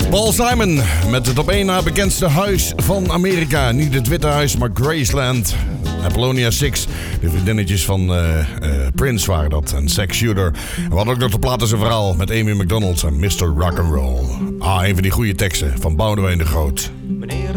Paul Simon met het op één na bekendste huis van Amerika. Niet het Witte Huis, maar Graceland. Apollonia 6, de vriendinnetjes van Prince waren dat. En Sex Shooter. We hadden ook nog de plaat als een verhaal met Amy McDonald en Mr. Rock'n'Roll. Een van die goede teksten van Boudewijn de Groot. Meneer